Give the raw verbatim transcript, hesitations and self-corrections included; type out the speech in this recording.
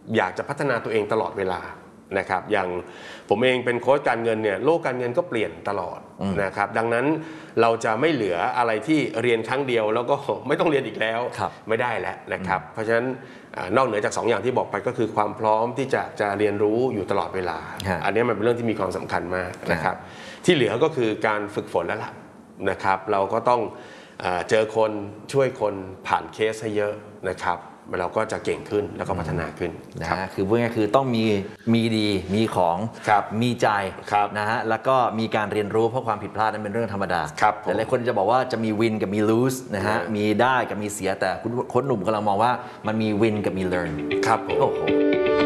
อยากจะพัฒนาตัวเองตลอดเวลานะครับอย่างผมเองเป็นโค้ชการเงินเนี่ยโลกการเงินก็เปลี่ยนตลอดนะครับดังนั้นเราจะไม่เหลืออะไรที่เรียนครั้งเดียวแล้วก็ไม่ต้องเรียนอีกแล้วไม่ได้แล้วนะครับเพราะฉะนั้นนอกเหนือจากสองอย่างที่บอกไปก็คือความพร้อมที่จะจะเรียนรู้อยู่ตลอดเวลาอันนี้มันเป็นเรื่องที่มีความสำคัญมากนะครับที่เหลือก็คือการฝึกฝนแล้วล่ะนะครับเราก็ต้องเจอคนช่วยคนผ่านเคสให้เยอะนะครับเราก็จะเก่งขึ้นแล้วก็พัฒนาขึ้นนะคือพูดง่ายๆคือต้องมีมีดีมีของมีใจนะฮะแล้วก็มีการเรียนรู้เพราะความผิดพลาดนั้นเป็นเรื่องธรรมดาแต่หลายคนจะบอกว่าจะมีวินกับมีลูสนะฮะมีได้กับมีเสียแต่คุณโค้ชหนุ่มกำลังมองว่ามันมีวินกับมีเลิร์นครับโอ้โห